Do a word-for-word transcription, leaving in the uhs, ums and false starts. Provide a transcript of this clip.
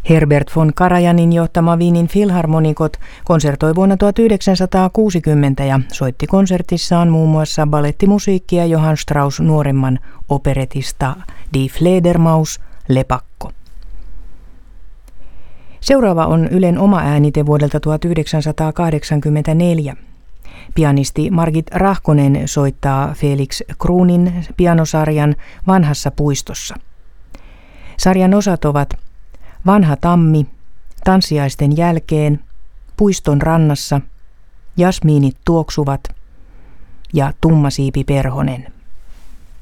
Herbert von Karajanin johtama Wienin Philharmonikot konsertoi vuonna tuhatyhdeksänsataakuusikymmentä ja soitti konsertissaan muun muassa ballettimusiikkia Johann Strauss nuoremman operetista Die Fledermaus, Lepakko. Seuraava on Ylen oma äänite vuodelta tuhatyhdeksänsataakahdeksankymmentäneljä. Pianisti Margit Rahkonen soittaa Felix Kruunin pianosarjan Vanhassa puistossa. Sarjan osat ovat Vanha tammi, Tanssiaisten jälkeen, Puiston rannassa, Jasmiinit tuoksuvat ja Tummasiipi Perhonen.